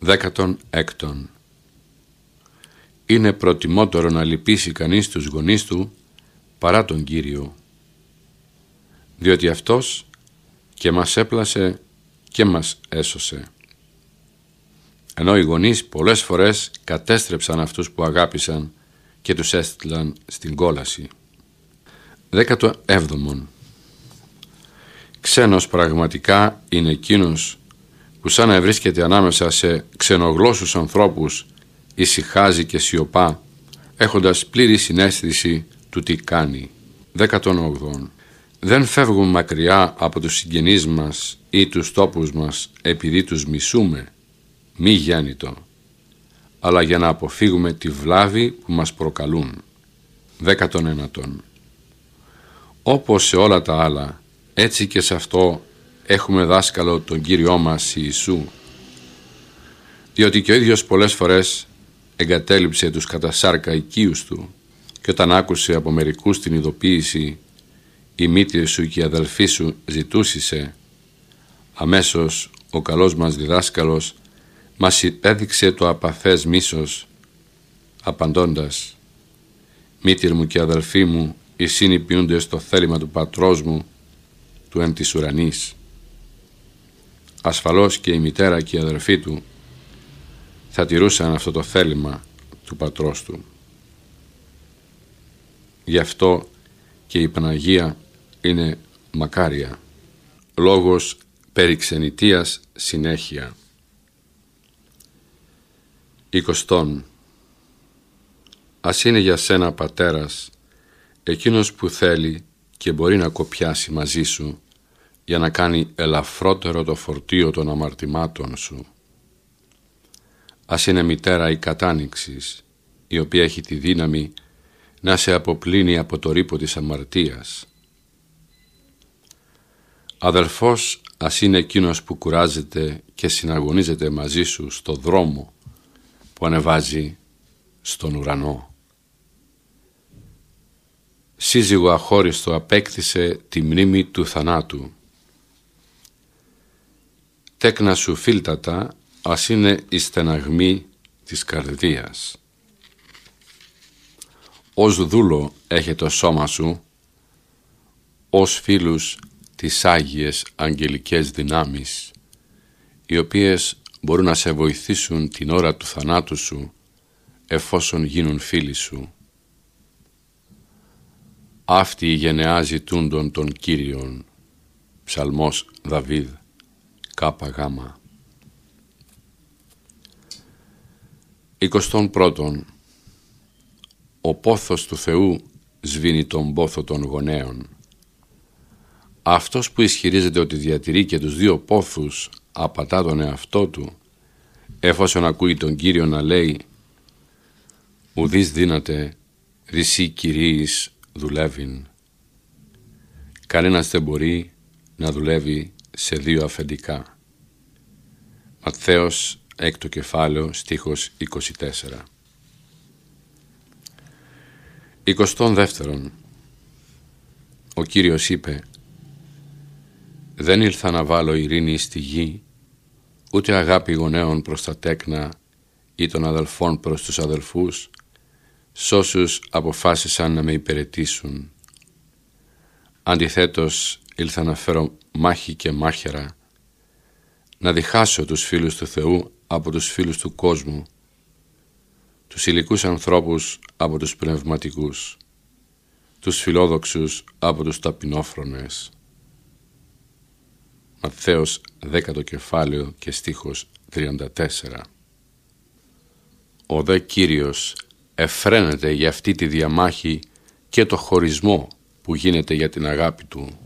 16. Είναι προτιμότερο να λυπήσει κανείς τους γονείς του παρά τον Κύριο, διότι Αυτός και μας έπλασε και μας έσωσε. Ενώ οι γονείς πολλές φορές κατέστρεψαν αυτούς που αγάπησαν και τους έστειλαν στην κόλαση. 17. Ξένος πραγματικά είναι εκείνος που σαν να βρίσκεται ανάμεσα σε ξενογλώσσους ανθρώπους ησυχάζει και σιωπά, έχοντας πλήρη συναίσθηση του τι κάνει. 18. Δεν φεύγουμε μακριά από τους συγγενείς μας ή τους τόπους μας επειδή τους μισούμε, μη γέννητο, αλλά για να αποφύγουμε τη βλάβη που μας προκαλούν. 19. Όπως σε όλα τα άλλα, έτσι και σε αυτό έχουμε δάσκαλο τον Κύριό μας Ιησού, διότι και ο ίδιος πολλές φορές εγκατέλειψε τους κατά σάρκα οικείους του και όταν άκουσε από μερικούς την ειδοποίηση «Η μήτρη σου και η αδελφή σου ζητούσισε», αμέσως ο καλός μας διδάσκαλος μας έδειξε το απαθές μίσος απαντώντας «Μήτρη μου και αδελφή μου, οι συνυπιούνται στο θέλημα του πατρός μου του εν της ουρανής». Ασφαλώς και η μητέρα και η αδελφή του θα τηρούσαν αυτό το θέλημα του πατρός του. Γι' αυτό και η Παναγία είναι μακάρια. Λόγος περί ξενιτείας συνέχεια. 20. Ας είναι για σένα πατέρας εκείνος που θέλει και μπορεί να κοπιάσει μαζί σου για να κάνει ελαφρότερο το φορτίο των αμαρτημάτων σου. Ας είναι μητέρα η κατάνοιξης, η οποία έχει τη δύναμη να σε αποπλύνει από το ρύπο της αμαρτίας. Αδελφός ας είναι εκείνος που κουράζεται και συναγωνίζεται μαζί σου στο δρόμο που ανεβάζει στον ουρανό. Σύζυγο αχώριστο απέκτησε τη μνήμη του θανάτου. Τέκνα σου φίλτατα ας είναι η στεναγμή της καρδίας. Ως δούλο έχει το σώμα σου, ως φίλους τις άγιες αγγελικές δυνάμεις, οι οποίες μπορούν να σε βοηθήσουν την ώρα του θανάτου σου, εφόσον γίνουν φίλοι σου. Αυτή η γενεά ζητούντων των Κύριων. Ψαλμός Δαβίδ, ΚΓ. 21. Ο πόθος του Θεού σβήνει τον πόθο των γονέων. Αυτός που ισχυρίζεται ότι διατηρεί και τους δύο πόθους απατά τον εαυτό του, εφόσον ακούει τον Κύριο να λέει «Ουδείς δύναται ρησί Κυρίης δουλεύειν». Κανένας δεν μπορεί να δουλεύει σε δύο αφεντικά. Ματθαίος 6 κεφάλαιο στίχος 24. 22. Ο Κύριος είπε «Δεν ήλθα να βάλω ειρήνη στη γη, ούτε αγάπη γονέων προς τα τέκνα ή των αδελφών προς τους αδελφούς, σ' όσους αποφάσισαν να με υπηρετήσουν. Αντιθέτως ήλθα να φέρω μάχη και μάχαιρα, να διχάσω τους φίλους του Θεού από τους φίλους του κόσμου, τους υλικούς ανθρώπους από τους πνευματικούς, τους φιλόδοξους από τους ταπεινόφρονες». Ματθαίος 10 κεφάλαιο και στίχος 34. Ο δε Κύριος εφραίνεται για αυτή τη διαμάχη και το χωρισμό που γίνεται για την αγάπη του.